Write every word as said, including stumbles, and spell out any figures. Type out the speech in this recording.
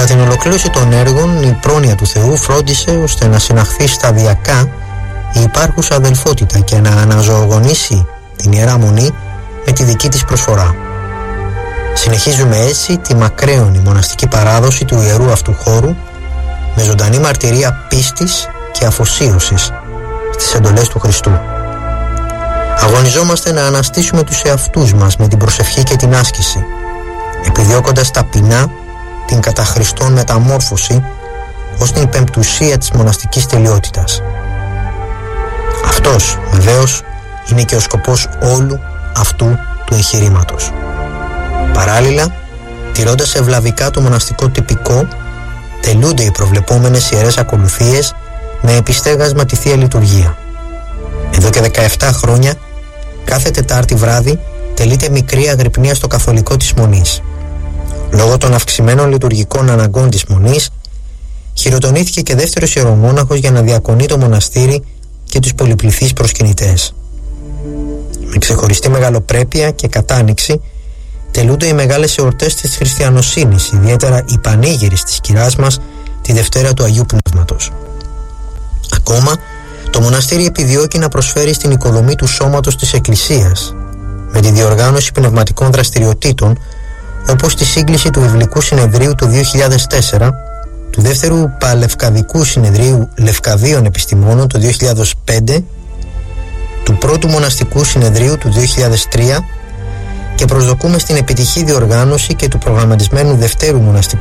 Κατά την ολοκλήρωση των έργων, η πρόνοια του Θεού φρόντισε ώστε να συναχθεί σταδιακά η υπάρχουσα αδελφότητα και να αναζωογονήσει την Ιερά Μονή με τη δική της προσφορά. Συνεχίζουμε έτσι τη μακραίωνη μοναστική παράδοση του ιερού αυτού χώρου με ζωντανή μαρτυρία πίστης και αφοσίωσης στις εντολές του Χριστού. Αγωνιζόμαστε να αναστήσουμε τους εαυτούς μας με την προσευχή και την άσκηση, επιδιώκοντας ταπεινά την κατά Χριστόν μεταμόρφωση ως την πεμπτουσία της μοναστικής τελειότητας. Αυτός βεβαίως είναι και ο σκοπός όλου αυτού του εγχειρήματος. Παράλληλα, τηρώντας ευλαβικά το μοναστικό τυπικό, τελούνται οι προβλεπόμενες ιερές ακολουθίες με επιστέγασμα τη Θεία Λειτουργία. Εδώ και δεκαεπτά χρόνια, κάθε Τετάρτη βράδυ τελείται μικρή αγρυπνία στο καθολικό της Μονής. Λόγω των αυξημένων λειτουργικών αναγκών της Μονής, χειροτονήθηκε και δεύτερος ιερομόναχος για να διακονεί το μοναστήρι και τους πολυπληθείς προσκυνητές. Με ξεχωριστή μεγαλοπρέπεια και κατάνοιξη τελούνται οι μεγάλες εορτές της χριστιανοσύνης, ιδιαίτερα η πανήγυρης της κυράς μας τη Δευτέρα του Αγίου Πνεύματος. Ακόμα, το μοναστήρι επιδιώκει να προσφέρει στην οικοδομή του σώματος της Εκκλησίας με τη διοργάνωση πνευματικών δραστηριοτήτων, όπως τη σύγκληση του Βιβλικού Συνεδρίου του δύο χιλιάδες τέσσερα, του Δεύτερου Παλευκαδικού Συνεδρίου Λευκαδίων Επιστημόνων του δύο χιλιάδες πέντε, του Πρώτου Μοναστικού Συνεδρίου του δύο χιλιάδες τρία και προσδοκούμε στην επιτυχή διοργάνωση και του προγραμματισμένου Δευτέρου Μοναστικού